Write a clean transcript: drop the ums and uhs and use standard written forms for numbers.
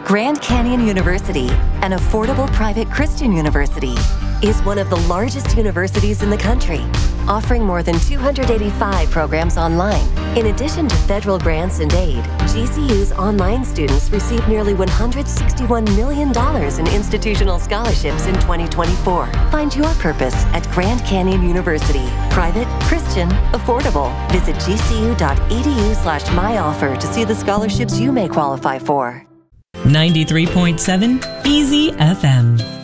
Grand Canyon University, an affordable private Christian university, is one of the largest universities in the country, offering more than 285 programs online. In addition to federal grants and aid, GCU's online students received nearly $161 million in institutional scholarships in 2024. Find your purpose at Grand Canyon University. Private, Christian, affordable. Visit gcu.edu/myoffer to see the scholarships you may qualify for. 93.7 Easy FM.